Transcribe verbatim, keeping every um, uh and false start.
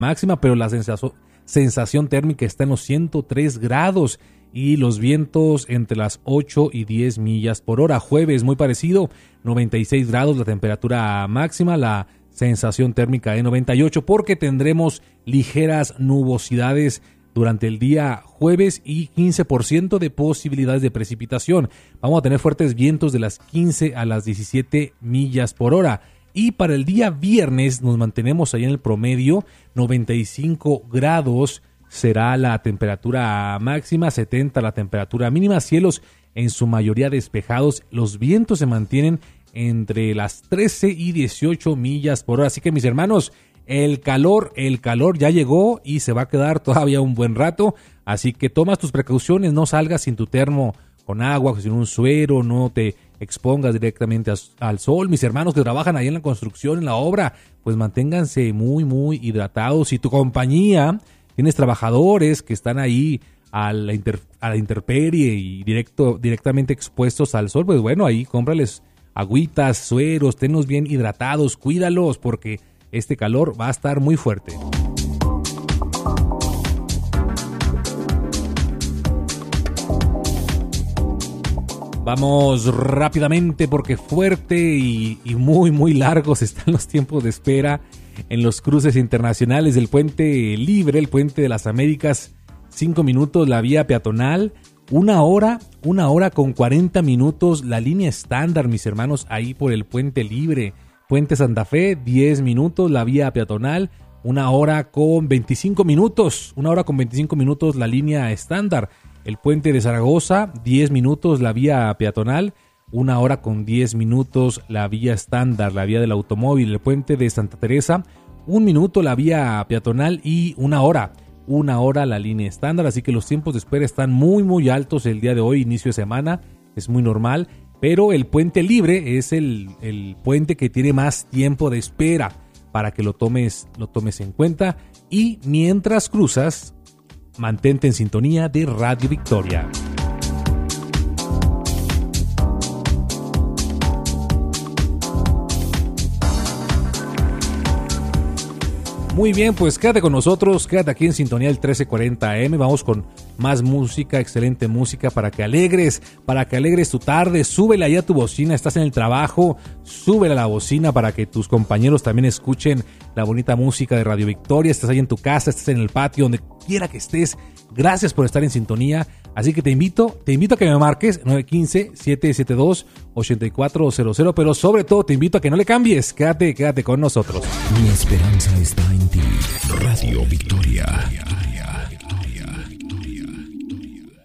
máxima, pero la sensación, sensación térmica está en los ciento tres grados y los vientos entre las ocho y diez millas por hora. Jueves muy parecido, noventa y seis grados la temperatura máxima, la sensación térmica de noventa y ocho, porque tendremos ligeras nubosidades durante el día jueves y quince por ciento de posibilidades de precipitación. Vamos a tener fuertes vientos de las quince a las diecisiete millas por hora. Y para el día viernes nos mantenemos ahí en el promedio, noventa y cinco grados será la temperatura máxima, setenta la temperatura mínima, cielos en su mayoría despejados, los vientos se mantienen entre las trece y dieciocho millas por hora. Así que mis hermanos, el calor, el calor ya llegó y se va a quedar todavía un buen rato, así que tomas tus precauciones, no salgas sin tu termo con agua, sin un suero, no te expongas directamente a, al sol. Mis hermanos que trabajan ahí en la construcción, en la obra, pues manténganse muy, muy hidratados. Si tu compañía tienes trabajadores que están ahí a la, inter, a la intemperie y directo, directamente expuestos al sol, pues bueno, ahí cómprales agüitas, sueros, tenlos bien hidratados, cuídalos porque este calor va a estar muy fuerte. Vamos rápidamente porque fuerte y, y muy muy largos están los tiempos de espera en los cruces internacionales del Puente Libre, el Puente de las Américas. Cinco minutos la vía peatonal, una hora, una hora con cuarenta minutos la línea estándar, mis hermanos, ahí por el Puente Libre. Puente Santa Fe, diez minutos la vía peatonal, una hora con veinticinco minutos, una hora con veinticinco minutos la línea estándar. El Puente de Zaragoza, diez minutos la vía peatonal, una hora con diez minutos la vía estándar, la vía del automóvil. El Puente de Santa Teresa, un minuto la vía peatonal y una hora, una hora la línea estándar. Así que los tiempos de espera están muy muy altos el día de hoy, inicio de semana, es muy normal. Pero el Puente Libre es el, el puente que tiene más tiempo de espera para que lo tomes, lo tomes en cuenta. Y mientras cruzas, mantente en sintonía de Radio Victoria. Muy bien, pues quédate con nosotros, quédate aquí en sintonía del trece cuarenta A M. Vamos con más música, excelente música para que alegres, para que alegres tu tarde. Súbela ahí a tu bocina, estás en el trabajo, súbela a la bocina para que tus compañeros también escuchen la bonita música de Radio Victoria. Estás ahí en tu casa, estás en el patio, donde quiera que estés. Gracias por estar en sintonía. Así que te invito, te invito a que me marques nueve uno cinco, siete siete dos, ocho cuatro cero cero, pero sobre todo te invito a que no le cambies. Quédate, quédate con nosotros. Mi esperanza está en ti. Radio Victoria.